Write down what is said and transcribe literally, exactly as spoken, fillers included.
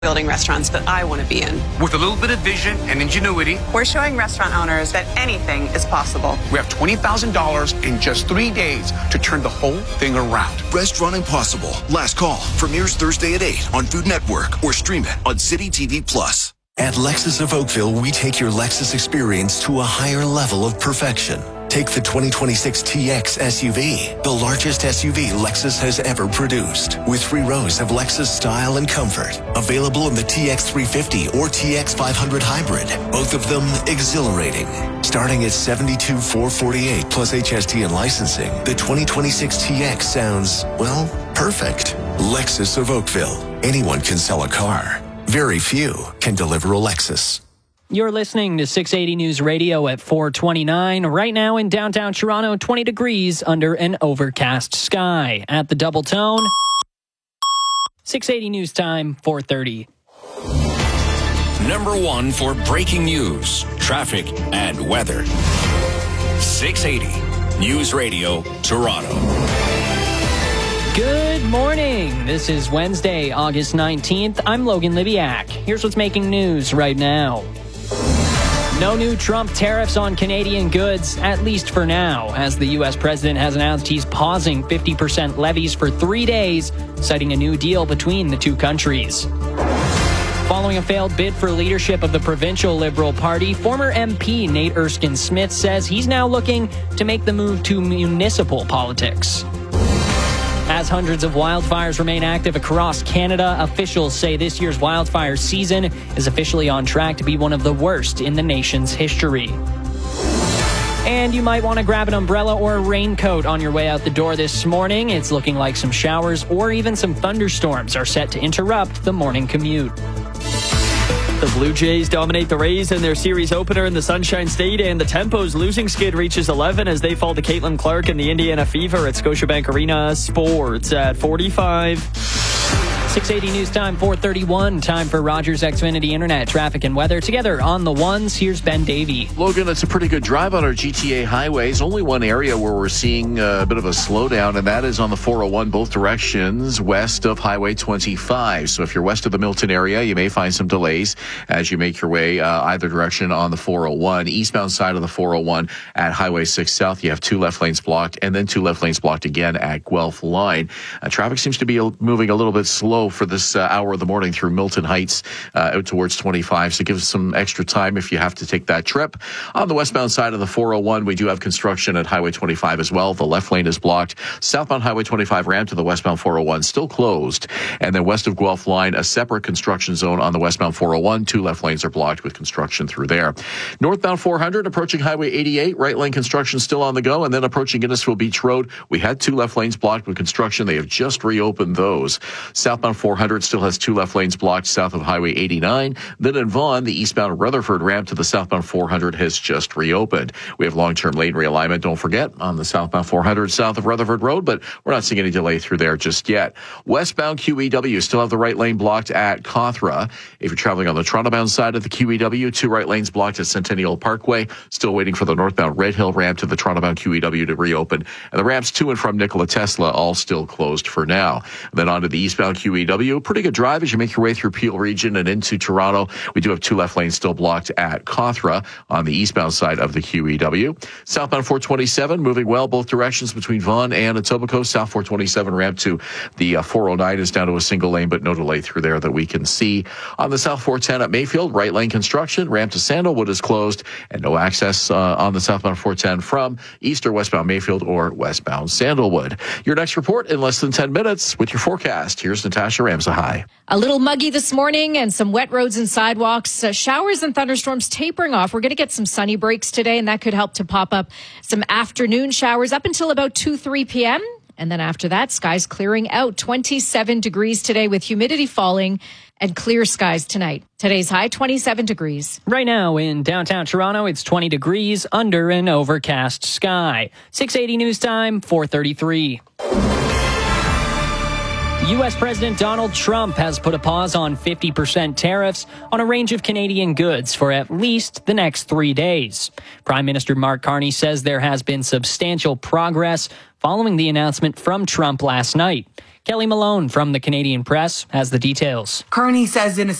building restaurants that I want to be in. With a little bit of vision and ingenuity, we're showing restaurant owners that anything is possible. We have twenty thousand dollars in just three days to turn the whole thing around. Restaurant Impossible. Last call. Premieres Thursday at eight on Food Network or stream it on City T V Plus. At Lexus of Oakville, we take your Lexus experience to a higher level of perfection. Take the twenty twenty-six T X S U V, the largest S U V Lexus has ever produced, with three rows of Lexus style and comfort. Available in the T X three fifty or T X five hundred hybrid, both of them exhilarating. Starting at seventy-two thousand four hundred forty-eight dollars plus H S T and licensing, the twenty twenty-six T X sounds, well, perfect. Lexus of Oakville. Anyone can sell a car. Very few can deliver a Lexus. You're listening to six eighty News Radio at four twenty-nine. Right now in downtown Toronto, twenty degrees under an overcast sky. At the Double Tone, six eighty News Time, four thirty. Number one for breaking news, traffic, and weather. six eighty News Radio, Toronto. Good morning. This is Wednesday, August nineteenth. I'm Logan Libiak. Here's what's making news right now. No new Trump tariffs on Canadian goods, at least for now, as the U S president has announced he's pausing fifty percent levies for three days, citing a new deal between the two countries. Following a failed bid for leadership of the provincial Liberal Party, former M P Nate Erskine-Smith says he's now looking to make the move to municipal politics. As hundreds of wildfires remain active across Canada, officials say this year's wildfire season is officially on track to be one of the worst in the nation's history. And you might want to grab an umbrella or a raincoat on your way out the door this morning. It's looking like some showers or even some thunderstorms are set to interrupt the morning commute. The Blue Jays dominate the Rays in their series opener in the Sunshine State, and the Tempo's losing skid reaches eleven as they fall to Caitlin Clark and the Indiana Fever at Scotiabank Arena. Sports at forty-five. six eighty News Time, four thirty-one. Time for Rogers Xfinity Internet traffic and weather. Together on the ones, here's Ben Davey. Logan, it's a pretty good drive on our G T A highways. Only one area where we're seeing a bit of a slowdown, and that is on the four oh one, both directions, west of Highway twenty-five. So if you're west of the Milton area, you may find some delays as you make your way uh, either direction on the four oh one. Eastbound side of the four oh one at Highway six South, you have two left lanes blocked, and then two left lanes blocked again at Guelph Line. Uh, traffic seems to be moving a little bit slow for this uh, hour of the morning through Milton Heights uh, out towards twenty-five. So give us some extra time if you have to take that trip. On the westbound side of the four oh one, we do have construction at Highway twenty-five as well. The left lane is blocked. Southbound Highway twenty-five ramp to the westbound four oh one still closed. And then west of Guelph Line, a separate construction zone on the westbound four oh one. Two left lanes are blocked with construction through there. Northbound four hundred approaching Highway eighty-eight. Right lane construction still on the go. And then approaching Innisfil Beach Road, we had two left lanes blocked with construction. They have just reopened those. Southbound four hundred still has two left lanes blocked south of Highway eighty-nine. Then in Vaughan, the eastbound Rutherford ramp to the southbound four hundred has just reopened. We have long-term lane realignment, don't forget, on the southbound four hundred south of Rutherford Road, but we're not seeing any delay through there just yet. Westbound Q E W still have the right lane blocked at Cawthra. If you're traveling on the Toronto-bound side of the Q E W, two right lanes blocked at Centennial Parkway. Still waiting for the northbound Red Hill ramp to the Toronto-bound Q E W to reopen. And the ramps to and from Nikola Tesla all still closed for now. And then on to the eastbound Q E W. Pretty good drive as you make your way through Peel Region and into Toronto. We do have two left lanes still blocked at Cawthra on the eastbound side of the Q E W. Southbound four twenty-seven moving well both directions between Vaughan and Etobicoke. South four twenty-seven ramp to the uh, four oh nine is down to a single lane, but no delay through there that we can see. On the South four ten at Mayfield, right lane construction. Ramp to Sandalwood is closed and no access uh, on the southbound four ten from east or westbound Mayfield or westbound Sandalwood. Your next report in less than ten minutes with your forecast. Here's Natasha Ramsa. Hi. A little muggy this morning and some wet roads and sidewalks. Uh, showers and thunderstorms tapering off. We're going to get some sunny breaks today, and that could help to pop up some afternoon showers up until about two, three p.m. And then after that, skies clearing out. twenty-seven degrees today with humidity falling and clear skies tonight. Today's high, twenty-seven degrees. Right now in downtown Toronto, it's twenty degrees under an overcast sky. six eighty News Time, four thirty-three. U S President Donald Trump has put a pause on fifty percent tariffs on a range of Canadian goods for at least the next three days. Prime Minister Mark Carney says there has been substantial progress following the announcement from Trump last night. Kelly Malone from the Canadian Press has the details. Carney says in a